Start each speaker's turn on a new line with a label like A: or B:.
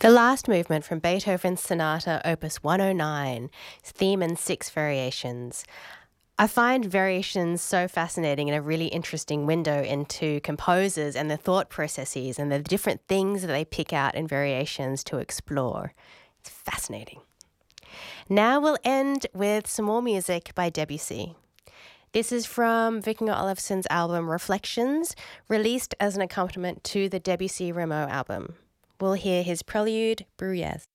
A: The last movement from Beethoven's Sonata Opus 109, theme and six variations. I find variations so fascinating and a really interesting window into composers and their thought processes and the different things that they pick out in variations to explore. It's fascinating. Now we'll end with some more music by Debussy. This is from Vikingur Olafsson's album Reflections, released as an accompaniment to the Debussy Rameau album. We'll hear his prelude, Bruyères.